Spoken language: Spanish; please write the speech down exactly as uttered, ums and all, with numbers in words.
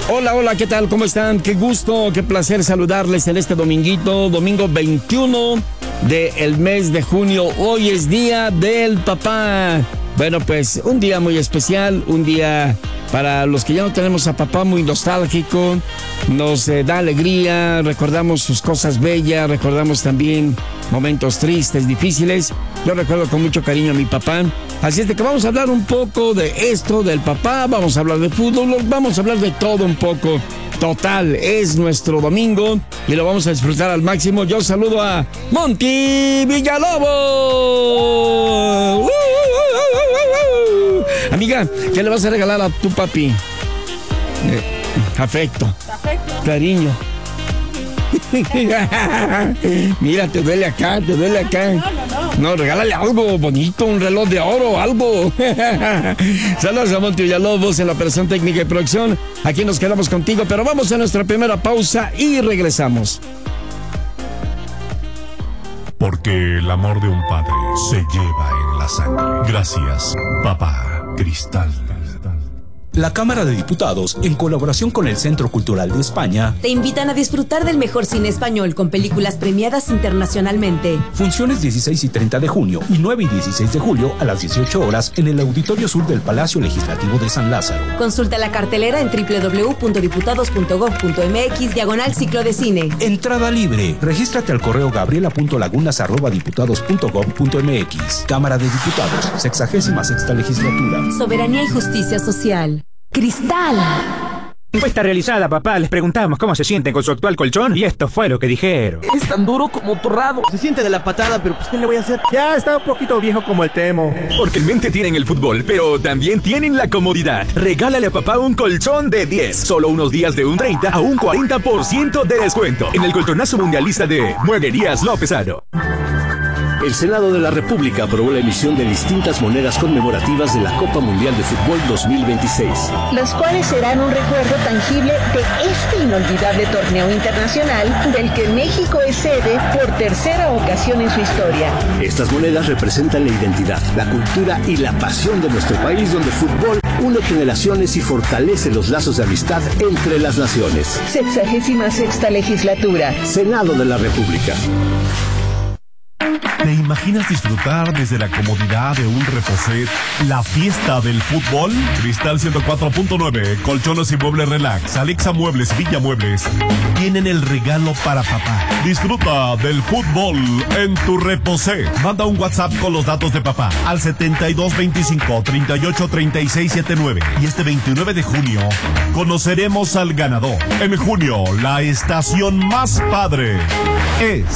Hola, hola, ¿qué tal? ¿Cómo están? Qué gusto, qué placer saludarles en este dominguito, domingo veintiuno del mes de junio. Hoy es Día del Papá. Bueno, pues un día muy especial, un día para los que ya no tenemos a papá, muy nostálgico. Nos eh, da alegría, recordamos sus cosas bellas, recordamos también momentos tristes, difíciles. Yo recuerdo con mucho cariño a mi papá. Así es de que vamos a hablar un poco de esto, del papá, vamos a hablar de fútbol, vamos a hablar de todo un poco. Total, es nuestro domingo y lo vamos a disfrutar al máximo. Yo saludo a Monty Villalobos. ¡Uh, uh, uh, uh, uh! Amiga, ¿qué le vas a regalar a tu papi? Eh, afecto. Afecto. Cariño. Mira, te duele acá, te duele acá. No, no, no. No, regálale algo bonito, un reloj de oro, algo. Saludos a Monty Villalobos en la operación técnica y producción. Aquí nos quedamos contigo, pero vamos a nuestra primera pausa y regresamos. Porque el amor de un padre se lleva en la sangre. Gracias, papá Cristal. La Cámara de Diputados, en colaboración con el Centro Cultural de España, te invitan a disfrutar del mejor cine español con películas premiadas internacionalmente. Funciones dieciséis y treinta de junio y nueve y dieciséis de julio a las dieciocho horas en el Auditorio Sur del Palacio Legislativo de San Lázaro. Consulta la cartelera en doble u doble u doble u punto diputados punto gob punto eme equis diagonal ciclo de cine. Entrada libre. Regístrate al correo gabriela punto lagunas arroba diputados punto gob punto eme equis. Cámara de Diputados, sexagésima sexta legislatura. Soberanía y justicia social. Cristal. Encuesta realizada, papá. Les preguntamos cómo se sienten con su actual colchón y esto fue lo que dijeron. Es tan duro como torrado. Se siente de la patada, pero pues ¿qué le voy a hacer? Ya está un poquito viejo como el Temo. Porque en mente tienen el fútbol, pero también tienen la comodidad. Regálale a papá un colchón de diez. Solo unos días de un treinta a un cuarenta por ciento de descuento. En el colchonazo mundialista de Mueblerías López Aro. El Senado de la República aprobó la emisión de distintas monedas conmemorativas de la Copa Mundial de Fútbol dos mil veintiséis. Los cuales serán un recuerdo tangible de este inolvidable torneo internacional del que México es sede por tercera ocasión en su historia. Estas monedas representan la identidad, la cultura y la pasión de nuestro país, donde el fútbol une generaciones y fortalece los lazos de amistad entre las naciones. Sexagésima sexta legislatura. Senado de la República. ¿Te imaginas disfrutar desde la comodidad de un reposet la fiesta del fútbol? Cristal ciento cuatro punto nueve, Colchones y Muebles Relax, Alexa Muebles, Villa Muebles tienen el regalo para papá. Disfruta del fútbol en tu reposet. Manda un WhatsApp con los datos de papá al setenta y dos veinticinco, treinta y ocho, treinta y seis setenta y nueve. Y este veintinueve de junio conoceremos al ganador. En junio, la estación más padre es